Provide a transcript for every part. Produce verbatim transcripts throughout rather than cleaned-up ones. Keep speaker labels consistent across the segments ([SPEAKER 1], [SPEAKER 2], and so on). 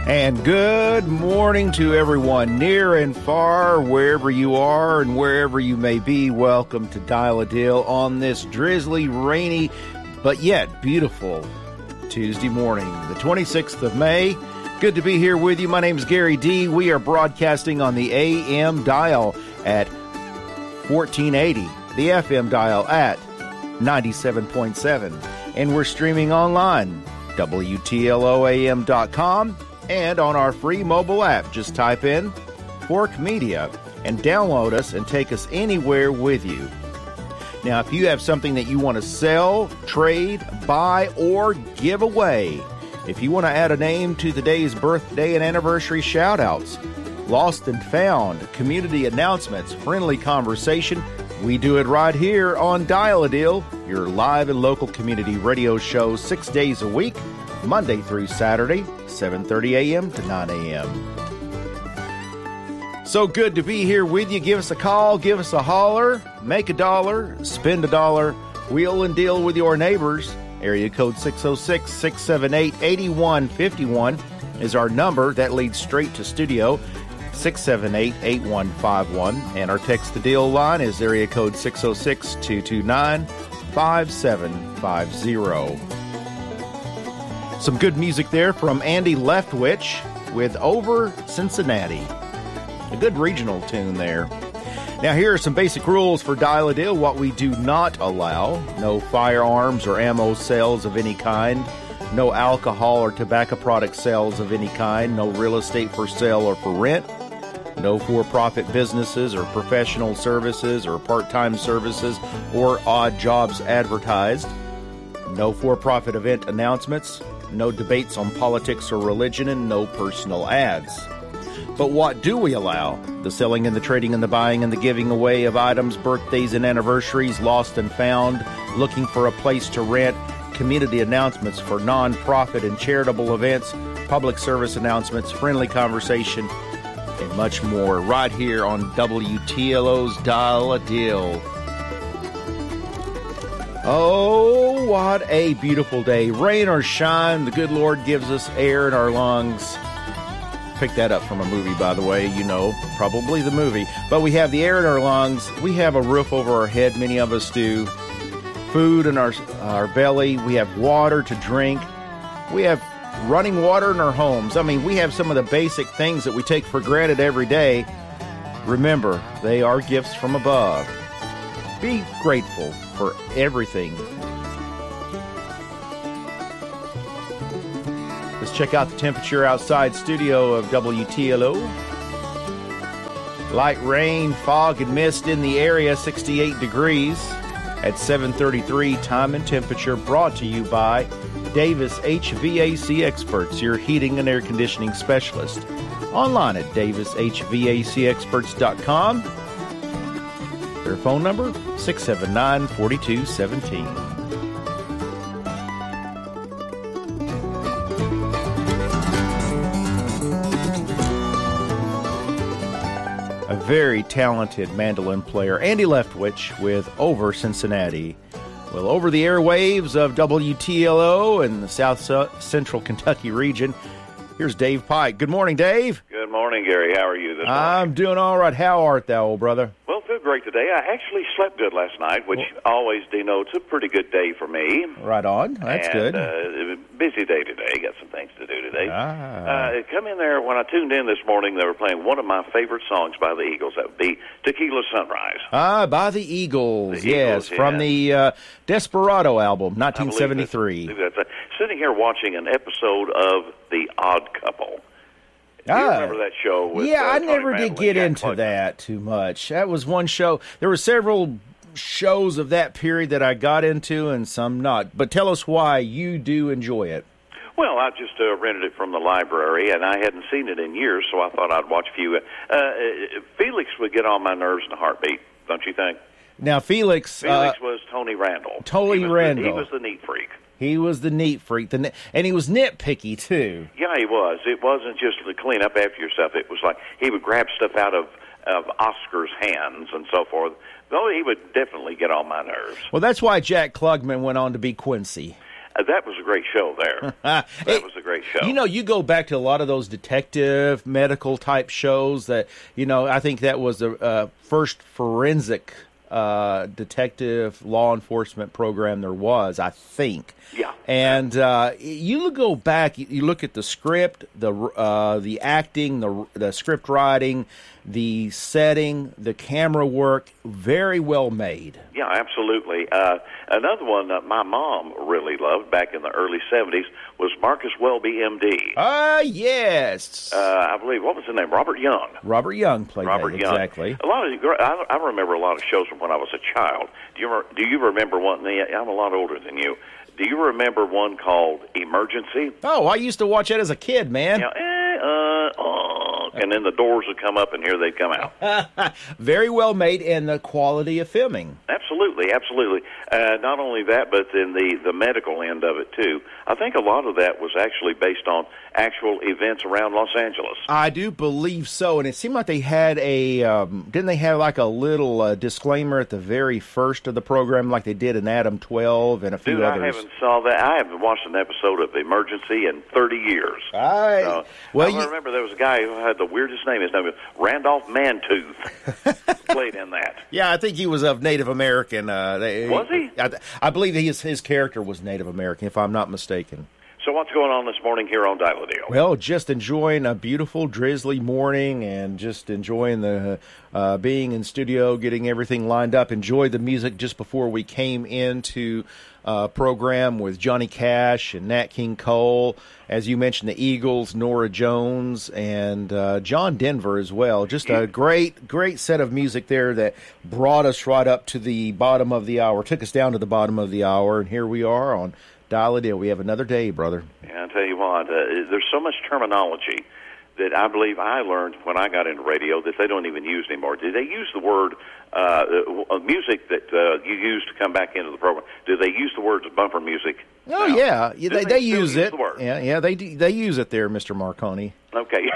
[SPEAKER 1] And good morning to everyone near and far, wherever you are and wherever you may be. Welcome to Dial-A-Deal on this drizzly, rainy, but yet beautiful Tuesday morning, the twenty-sixth of May. Good to be here with you. My name is Gary D. We are broadcasting on the A M dial at fourteen eighty, the F M dial at ninety-seven point seven, and we're streaming online, W T L O A M dot com. And on our free mobile app, just type in Fork Media and download us and take us anywhere with you. Now, if you have something that you want to sell, trade, buy, or give away, if you want to add a name to today's birthday and anniversary shout-outs, lost and found, community announcements, friendly conversation, we do it right here on Dial-A-Deal, your live and local community radio show six days a week, Monday through Saturday, seven thirty a.m. to nine a.m. So good to be here with you. Give us a call, give us a holler, make a dollar, spend a dollar, wheel and deal with your neighbors. Area code six oh six, six seven eight, eight one five one is our number. That leads straight to studio, six seven eight, eight one five one. And our text to deal line is area code six oh six, two two nine, five seven five zero. Some good music there from Andy Leftwich with Over Cincinnati. A good regional tune there. Now here are some basic rules for Dial-A-Deal. What we do not allow: no firearms or ammo sales of any kind, no alcohol or tobacco product sales of any kind, no real estate for sale or for rent, no for-profit businesses or professional services or part-time services or odd jobs advertised, no for-profit event announcements, no debates on politics or religion, and no personal ads. But what do we allow? The selling and the trading and the buying and the giving away of items, birthdays and anniversaries, lost and found, looking for a place to rent, community announcements for non-profit and charitable events, public service announcements, friendly conversation, and much more right here on W T L O's Dial-A-Deal. Oh, what a beautiful day. Rain or shine, the good Lord gives us air in our lungs. Picked that up from a movie, by the way, you know, probably the movie. But we have the air in our lungs. We have a roof over our head, many of us do. Food in our, our belly. We have water to drink. We have running water in our homes. I mean, we have some of the basic things that we take for granted every day. Remember, they are gifts from above. Be grateful for everything. Let's check out the temperature outside studio of W T L O. Light rain, fog, and mist in the area, sixty-eight degrees at seven thirty-three. Time and temperature brought to you by Davis H V A C Experts, your heating and air conditioning specialist. Online at davis h v a c experts dot com. Their phone number, six seven nine, four two one seven. A very talented mandolin player, Andy Leftwich, with Over Cincinnati. Well, over the airwaves of W T L O in the South Central Kentucky region, here's Dave Pike. Good morning, Dave.
[SPEAKER 2] Good morning, Gary. How are you this morning?
[SPEAKER 1] I'm doing all right. How art thou, old brother?
[SPEAKER 2] Well, feel great today. I actually slept good last night, which well, always denotes a pretty good day for me.
[SPEAKER 1] Right on. That's
[SPEAKER 2] and,
[SPEAKER 1] good.
[SPEAKER 2] Uh, busy day today. Got some things to do today.
[SPEAKER 1] Ah.
[SPEAKER 2] Uh, come in there. When I tuned in this morning, they were playing one of my favorite songs by the Eagles. That would be Tequila Sunrise.
[SPEAKER 1] Ah, by the Eagles.
[SPEAKER 2] The
[SPEAKER 1] yes,
[SPEAKER 2] Eagles,
[SPEAKER 1] from
[SPEAKER 2] yeah.
[SPEAKER 1] the uh, Desperado album, nineteen seventy-three.
[SPEAKER 2] I believe that's, that's, uh, sitting here watching an episode of The Odd Couple. Do you
[SPEAKER 1] ah,
[SPEAKER 2] remember that show? With,
[SPEAKER 1] yeah,
[SPEAKER 2] uh,
[SPEAKER 1] I
[SPEAKER 2] Tony
[SPEAKER 1] never
[SPEAKER 2] Randall
[SPEAKER 1] did get
[SPEAKER 2] and
[SPEAKER 1] into
[SPEAKER 2] Jack
[SPEAKER 1] that too much. That was one show. There were several shows of that period that I got into and some not. But tell us why you do enjoy it.
[SPEAKER 2] Well, I just uh, rented it from the library, and I hadn't seen it in years, so I thought I'd watch a few. Uh, uh, Felix would get on my nerves in a heartbeat, don't you think?
[SPEAKER 1] Now, Felix...
[SPEAKER 2] Felix
[SPEAKER 1] uh,
[SPEAKER 2] was Tony Randall.
[SPEAKER 1] Tony
[SPEAKER 2] he
[SPEAKER 1] Randall.
[SPEAKER 2] The, he was the neat freak.
[SPEAKER 1] He was the neat freak, the, and he was nitpicky, too.
[SPEAKER 2] Yeah, he was. It wasn't just to clean up after yourself. It was like he would grab stuff out of, of Oscar's hands and so forth. Though he would definitely get on my nerves.
[SPEAKER 1] Well, that's why Jack Klugman went on to be Quincy.
[SPEAKER 2] Uh, that was a great show there. That
[SPEAKER 1] It-
[SPEAKER 2] was a great show.
[SPEAKER 1] You know, you go back to a lot of those detective, medical type shows that, you know, I think that was the uh, first forensic uh, detective law enforcement program there was, I think.
[SPEAKER 2] Yeah.
[SPEAKER 1] And uh, you go back, you look at the script, the uh, the acting, the the script writing, the setting, the camera work, very well made.
[SPEAKER 2] Yeah, absolutely. Uh, another one that my mom really loved back in the early seventies was Marcus Welby, M D.
[SPEAKER 1] Ah, yes.
[SPEAKER 2] Uh, I believe, what was his name? Robert Young.
[SPEAKER 1] Robert Young played
[SPEAKER 2] Robert
[SPEAKER 1] that,
[SPEAKER 2] Young.
[SPEAKER 1] exactly.
[SPEAKER 2] A lot of I, I remember a lot of shows from when I was a child. Do you remember, do you remember one? I'm a lot older than you. Do you remember one called Emergency?
[SPEAKER 1] Oh, I used to watch that as a kid, man.
[SPEAKER 2] You know, eh, uh, oh, and then the doors would come up, and here they'd come out.
[SPEAKER 1] Very well made, and the quality of filming.
[SPEAKER 2] Absolutely, absolutely. Uh, not only that, but in the, the medical end of it, too. I think a lot of that was actually based on actual events around Los Angeles.
[SPEAKER 1] I do believe so, and it seemed like they had a, um, didn't they have like a little uh, disclaimer at the very first of the program like they did in Adam twelve and a few
[SPEAKER 2] Dude,
[SPEAKER 1] others?
[SPEAKER 2] I haven't saw that. I haven't watched an episode of Emergency in thirty years.
[SPEAKER 1] I,
[SPEAKER 2] So,
[SPEAKER 1] well,
[SPEAKER 2] I
[SPEAKER 1] you,
[SPEAKER 2] remember there was a guy who had the weirdest name. His name was Randolph Mantooth. Played in that.
[SPEAKER 1] yeah, I think he was of Native American. Uh, they,
[SPEAKER 2] Was he?
[SPEAKER 1] I, I believe his, his character was Native American, if I'm not mistaken.
[SPEAKER 2] So what's going on this morning here on Dial-A-Deal?
[SPEAKER 1] Well, just enjoying a beautiful drizzly morning and just enjoying the uh, being in studio, getting everything lined up. Enjoyed the music just before we came into uh, program with Johnny Cash and Nat King Cole. As you mentioned, the Eagles, Norah Jones, and uh, John Denver as well. Just a great, great set of music there that brought us right up to the bottom of the hour, took us down to the bottom of the hour, and here we are on Dial-A-Deal. We have another day, brother.
[SPEAKER 2] Yeah, I'll tell you what, uh, there's so much terminology that I believe I learned when I got into radio that they don't even use anymore. Do they use the word uh, uh, music that uh, you use to come back into the program? Do they use the words bumper music?
[SPEAKER 1] Oh,
[SPEAKER 2] now?
[SPEAKER 1] yeah. yeah
[SPEAKER 2] Do
[SPEAKER 1] they,
[SPEAKER 2] they
[SPEAKER 1] they
[SPEAKER 2] still
[SPEAKER 1] use
[SPEAKER 2] use
[SPEAKER 1] it.
[SPEAKER 2] the word?
[SPEAKER 1] Yeah, yeah, they do, they use it there, Mister Marconi.
[SPEAKER 2] Okay.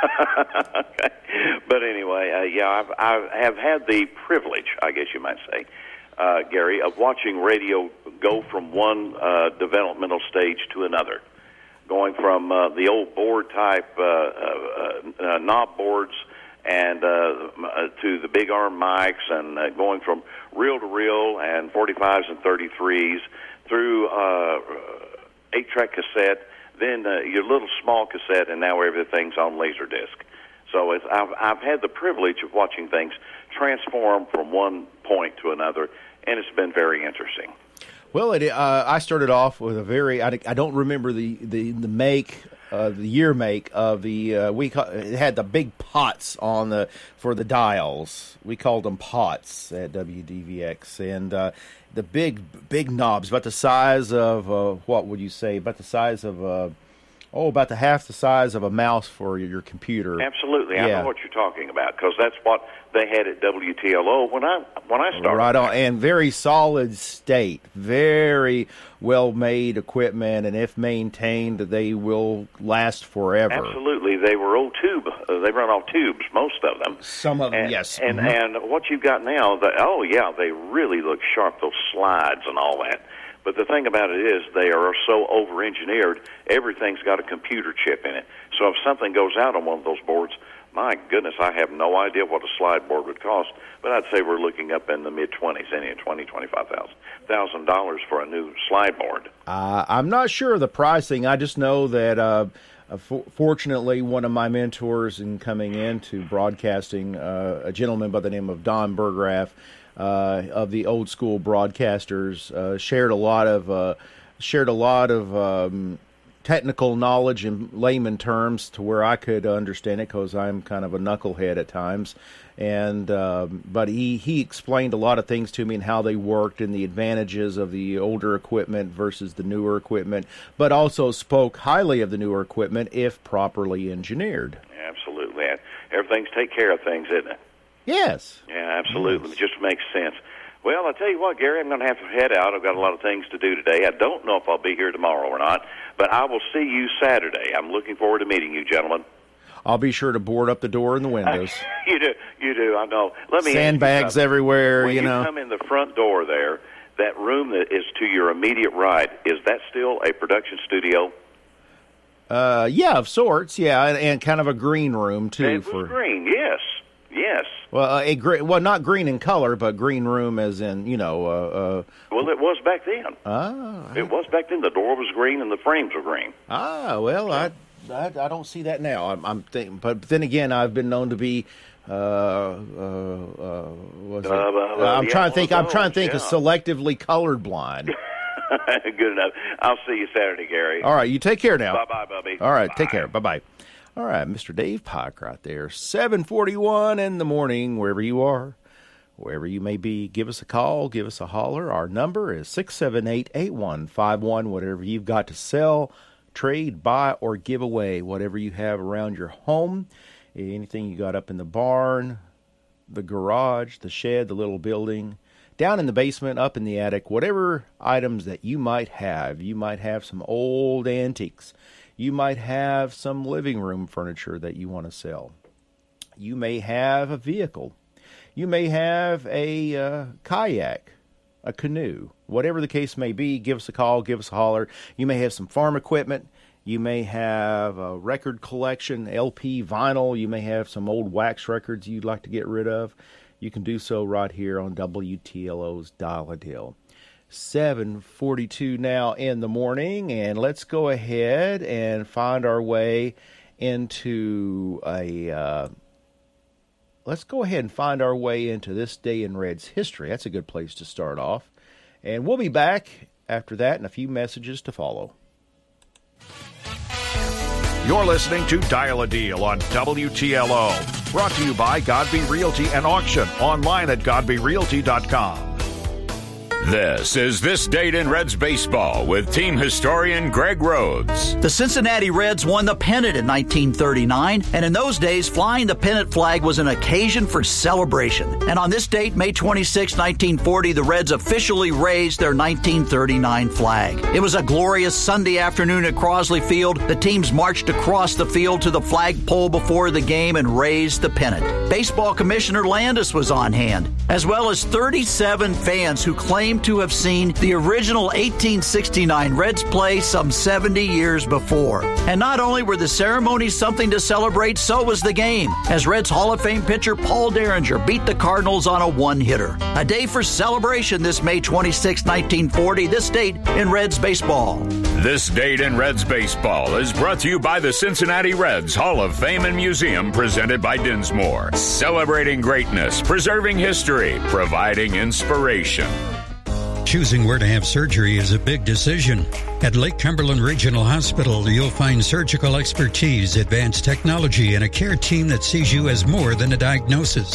[SPEAKER 2] Okay. But anyway, uh, yeah, I've, I have had the privilege, I guess you might say, uh, Gary, of watching radio go from one uh, developmental stage to another, going from uh, the old board type uh, uh, uh, knob boards and uh, uh, to the big arm mics, and uh, going from reel to reel and forty-fives and thirty-threes through uh, eight-track cassette, then uh, your little small cassette, and now everything's on Laserdisc. So it's, I've, I've had the privilege of watching things transform from one point to another, and it's been very interesting.
[SPEAKER 1] Well, it, uh, I started off with a very, I, I don't remember the, the, the make, uh, the year make of the, uh, we ca- it had the big pots on the, for the dials. We called them pots at W D V X. And uh, the big, big knobs, about the size of, uh, what would you say, about the size of, uh, oh, about the half the size of a mouse for your, your computer.
[SPEAKER 2] Absolutely. I
[SPEAKER 1] Yeah.
[SPEAKER 2] know what you're talking about, because that's what they had at W T L O when I when I started.
[SPEAKER 1] Right on, and very solid state, very well-made equipment, and if maintained, they will last forever.
[SPEAKER 2] Absolutely. They were old tube. Uh, they run off tubes, most of them.
[SPEAKER 1] Some of them,
[SPEAKER 2] And,
[SPEAKER 1] yes.
[SPEAKER 2] and
[SPEAKER 1] Mhm.
[SPEAKER 2] and what you've got now, the, oh, yeah, they really look sharp, those slides and all that. But the thing about it is they are so over-engineered, everything's got a computer chip in it. So if something goes out on one of those boards, my goodness, I have no idea what a slide board would cost, but I'd say we're looking up in the mid-twenties, any twenty, twenty-five thousand dollars for a new slide board.
[SPEAKER 1] Uh, I'm not sure of the pricing. I just know that, uh, uh, for, fortunately, one of my mentors in coming into broadcasting, uh, a gentleman by the name of Don Burgraff, uh, of the old school broadcasters, uh, shared a lot of uh, shared a lot of um, technical knowledge in layman terms to where I could understand it, because I'm kind of a knucklehead at times. And um, but he, he explained a lot of things to me and how they worked and the advantages of the older equipment versus the newer equipment, but also spoke highly of the newer equipment if properly engineered.
[SPEAKER 2] Absolutely. Everything's take care of things, isn't it?
[SPEAKER 1] Yes.
[SPEAKER 2] Yeah, absolutely.
[SPEAKER 1] Yes.
[SPEAKER 2] It just makes sense. Well, I'll tell you what, Gary, I'm going to have to head out. I've got a lot of things to do today. I don't know if I'll be here tomorrow or not, but I will see you Saturday. I'm looking forward to meeting you, gentlemen.
[SPEAKER 1] I'll be sure to board up the door and the windows.
[SPEAKER 2] You do, you do. I know. Let me
[SPEAKER 1] Sandbags
[SPEAKER 2] ask you something.
[SPEAKER 1] everywhere,
[SPEAKER 2] When
[SPEAKER 1] you
[SPEAKER 2] you
[SPEAKER 1] know.
[SPEAKER 2] come in the front door there, that room that is to your immediate right, is that still a production studio?
[SPEAKER 1] Uh, yeah, of sorts, yeah, and, and kind of a green room, too.
[SPEAKER 2] It was
[SPEAKER 1] for
[SPEAKER 2] green, yes, yes.
[SPEAKER 1] Well, uh, a gre- well, not green in color, but green room as in, you know... Uh, uh,
[SPEAKER 2] well, it was back then.
[SPEAKER 1] Ah.
[SPEAKER 2] It was back then. The door was green and the frames were green.
[SPEAKER 1] Ah, well, I, I, I don't see that now. I'm, I'm thinking, but then again, I've been known to be... Uh, uh, uh, what's it?
[SPEAKER 2] Uh, uh,
[SPEAKER 1] uh, I'm
[SPEAKER 2] yeah,
[SPEAKER 1] trying to think. I'm trying to think
[SPEAKER 2] yeah.
[SPEAKER 1] of selectively colorblind.
[SPEAKER 2] Good enough. I'll see you Saturday, Gary.
[SPEAKER 1] All right, you take care now.
[SPEAKER 2] Bye-bye, Bubby.
[SPEAKER 1] All right,
[SPEAKER 2] Bye.
[SPEAKER 1] take care. Bye-bye. All right, Mister Dave Pike right there, seven forty-one in the morning, wherever you are, wherever you may be, give us a call, give us a holler. Our number is six seven eight, eight one five one, whatever you've got to sell, trade, buy, or give away, whatever you have around your home, anything you got up in the barn, the garage, the shed, the little building, down in the basement, up in the attic, whatever items that you might have. You might have some old antiques. You might have some living room furniture that you want to sell. You may have a vehicle. You may have a uh, kayak, a canoe. Whatever the case may be, give us a call, give us a holler. You may have some farm equipment. You may have a record collection, L P, vinyl. You may have some old wax records you'd like to get rid of. You can do so right here on W T L O's Dial-A-Deal. seven forty-two now in the morning, and let's go ahead and find our way into a... Uh, let's go ahead and find our way into this day in Red's history. That's a good place to start off. And we'll be back after that and a few messages to follow.
[SPEAKER 3] You're listening to Dial-A-Deal on W T L O. Brought to you by Godby Realty and Auction. Online at godby realty dot com. This is This Date in Reds Baseball with team historian Greg Rhodes.
[SPEAKER 4] The Cincinnati Reds won the pennant in nineteen thirty-nine, and in those days, flying the pennant flag was an occasion for celebration. And on this date, May twenty-sixth, nineteen forty, the Reds officially raised their nineteen thirty-nine flag. It was a glorious Sunday afternoon at Crosley Field. The teams marched across the field to the flagpole before the game and raised the pennant. Baseball Commissioner Landis was on hand, as well as thirty-seven fans who claimed to have seen the original eighteen sixty-nine Reds play some seventy years before. And not only were the ceremonies something to celebrate, so was the game, as Reds Hall of Fame pitcher Paul Derringer beat the Cardinals on a one-hitter. A day for celebration this May twenty-sixth, nineteen forty, this date in Reds baseball.
[SPEAKER 3] This Date in Reds Baseball is brought to you by the Cincinnati Reds Hall of Fame and Museum, presented by Dinsmore. Celebrating greatness, preserving history, providing inspiration.
[SPEAKER 5] Choosing where to have surgery is a big decision. At Lake Cumberland Regional Hospital, you'll find surgical expertise, advanced technology, and a care team that sees you as more than a diagnosis.